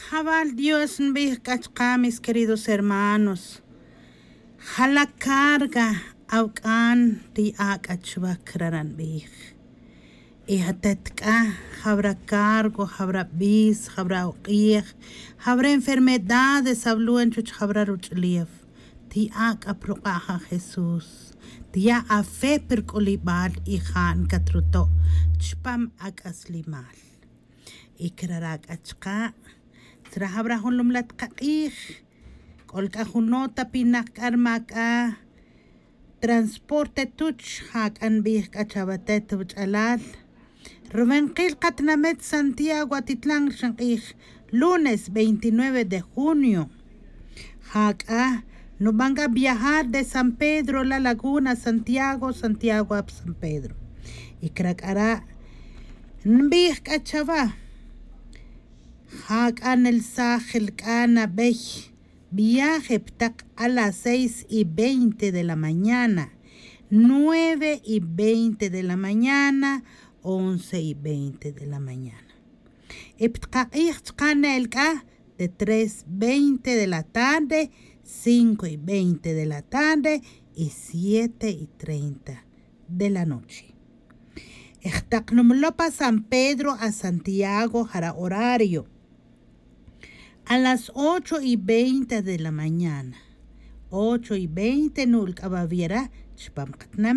Jabal Dios nbihkachqa, mis queridos hermanos. Jala carga aukan ti akachwa kraran bih. Ihatetka habra cargo, habra bis, habra uqih, habra enfermedades, habluen chuch habra ruchlief. Ti ak aproqaha Jesús. Tia a fe percolibal ihan katruto. Chpam ak aslimal. Ikrarak achqa. Sra habra hulumlat qaqih. Kolka hunota pinak armaka. Transporte tuch hak anbih kachabatet buchalal. Rubén Qil Katnamet Santiago Atitlán Shanqih. Lunes 29 de junio. Hak no van a viajar de San Pedro La Laguna, Santiago a San Pedro. Y cracara nbih kachava. Hak an el Sahel Kana Bej. Viaje a las 6:20 de la mañana. 9:20 de la mañana. 11:20 de la mañana. De 3:20 de la tarde, 5:20 de la tarde y 7:30 de la noche. Ixtaqnumlopa San Pedro a Santiago para horario. A las 8:20 de la mañana. 8:20 nulka baviera chpam